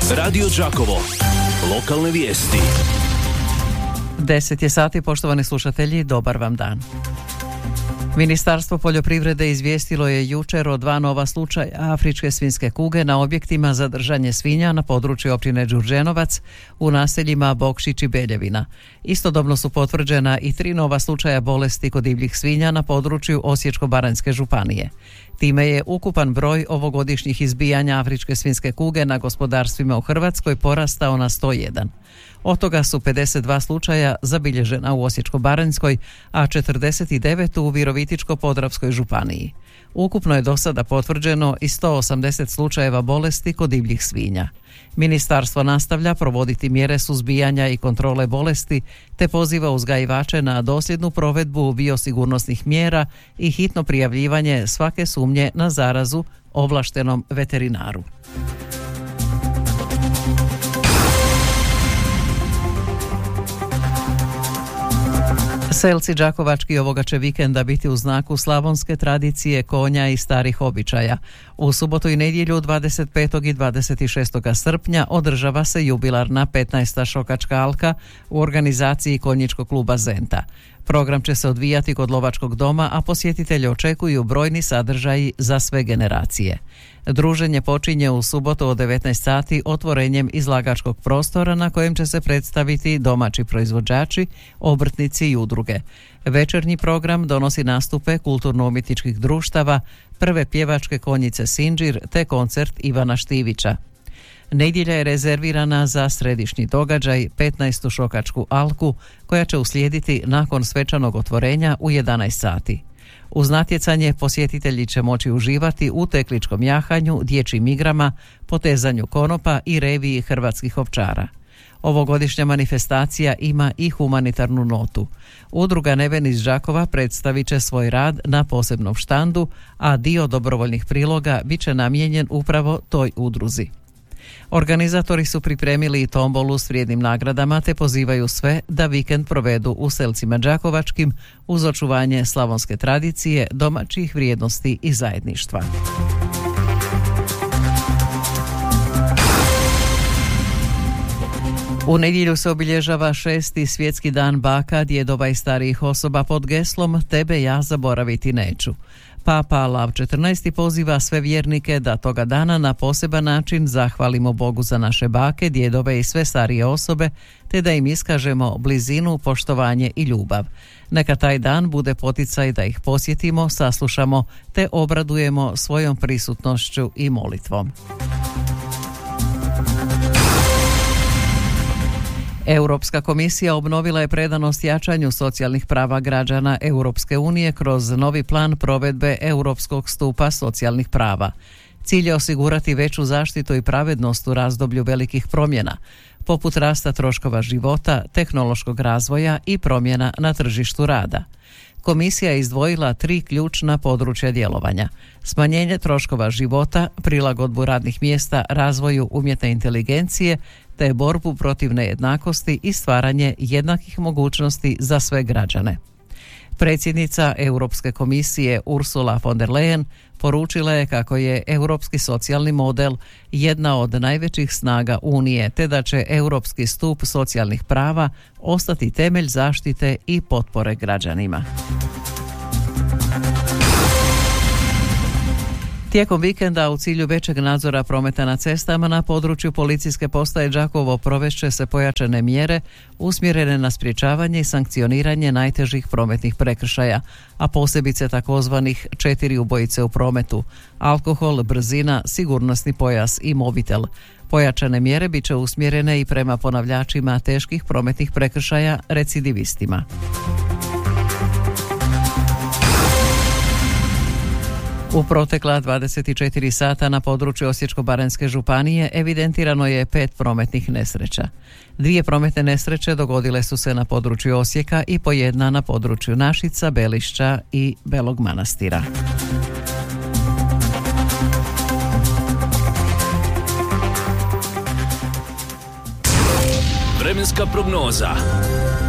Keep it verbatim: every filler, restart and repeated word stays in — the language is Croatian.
Radio Đakovo. Lokalne vijesti. Deset je sati, poštovani slušatelji, dobar vam dan. Ministarstvo poljoprivrede izvijestilo je jučer o dva nova slučaja afričke svinjske kuge na objektima za držanje svinja na području općine Đurđenovac u naseljima Bokšić i Beljevina. Istodobno su potvrđena i tri nova slučaja bolesti kod divljih svinja na području Osječko-baranjske županije. Time je ukupan broj ovogodišnjih izbijanja afričke svinjske kuge na gospodarstvima u Hrvatskoj porastao na sto jedan. Od toga su pedeset dva slučaja zabilježena u Osječko-baranjskoj, a četrdeset devet u Virovitičko-podravskoj županiji. Ukupno je do sada potvrđeno i sto osamdeset slučajeva bolesti kod divljih svinja. Ministarstvo nastavlja provoditi mjere suzbijanja i kontrole bolesti te poziva uzgajivače na dosljednu provedbu biosigurnosnih mjera i hitno prijavljivanje svake sumnje na zarazu ovlaštenom veterinaru. Selci đakovački ovoga će vikenda biti u znaku slavonske tradicije, konja i starih običaja. U subotu i nedjelju dvadeset petog i dvadeset šestog srpnja održava se jubilarna petnaesta šokačka alka u organizaciji konjičkog kluba Zenta. Program će se odvijati kod lovačkog doma, a posjetitelji očekuju brojni sadržaji za sve generacije. Druženje počinje u subotu od devetnaest sati otvorenjem izlagačkog prostora na kojem će se predstaviti domaći proizvođači, obrtnici i udruge. Večernji program donosi nastupe kulturno-umjetničkih društava, prve pjevačke konjice Sinđir te koncert Ivana Štivića. Nedjelja je rezervirana za središnji događaj, petnaestu šokačku alku, koja će uslijediti nakon svečanog otvorenja u jedanaest sati. Uz natjecanje posjetitelji će moći uživati u tekličkom jahanju, dječjim igrama, potezanju konopa i reviji hrvatskih ovčara. Ovogodišnja manifestacija ima i humanitarnu notu. Udruga Neven iz Đakova predstavit će svoj rad na posebnom štandu, a dio dobrovoljnih priloga bit će namijenjen upravo toj udruzi. Organizatori su pripremili i tombolu s vrijednim nagradama te pozivaju sve da vikend provedu u selcima đakovačkim uz očuvanje slavonske tradicije, domaćih vrijednosti i zajedništva. U nedjelju se obilježava šesti svjetski dan baka, djedova i starijih osoba pod geslom Tebe ja zaboraviti neću. Papa Lav četrnaesti poziva sve vjernike da toga dana na poseban način zahvalimo Bogu za naše bake, djedove i sve starije osobe, te da im iskažemo blizinu, poštovanje i ljubav. Neka taj dan bude poticaj da ih posjetimo, saslušamo te obradujemo svojom prisutnošću i molitvom. Europska komisija obnovila je predanost jačanju socijalnih prava građana Europske unije kroz novi plan provedbe Europskog stupa socijalnih prava. Cilj je osigurati veću zaštitu i pravednost u razdoblju velikih promjena, poput rasta troškova života, tehnološkog razvoja i promjena na tržištu rada. Komisija je izdvojila tri ključna područja djelovanja: smanjenje troškova života, prilagodbu radnih mjesta razvoju umjetne inteligencije, te borbu protiv nejednakosti i stvaranje jednakih mogućnosti za sve građane. Predsjednica Europske komisije Ursula von der Leyen poručila je kako je europski socijalni model jedna od najvećih snaga Unije, te da će europski stup socijalnih prava ostati temelj zaštite i potpore građanima. Tijekom vikenda u cilju većeg nadzora prometa na cestama na području policijske postaje Đakovo provešće se pojačane mjere usmjerene na sprječavanje i sankcioniranje najtežih prometnih prekršaja, a posebice takozvanih četiri ubojice u prometu: alkohol, brzina, sigurnosni pojas i mobitel. Pojačane mjere bit će usmjerene i prema ponavljačima teških prometnih prekršaja, recidivistima. U protekla dvadeset četiri sata na području Osječko-baranjske županije evidentirano je pet prometnih nesreća. Dvije prometne nesreće dogodile su se na području Osijeka i po jedna na području Našica, Belišća i Belog Manastira. Vremenska prognoza.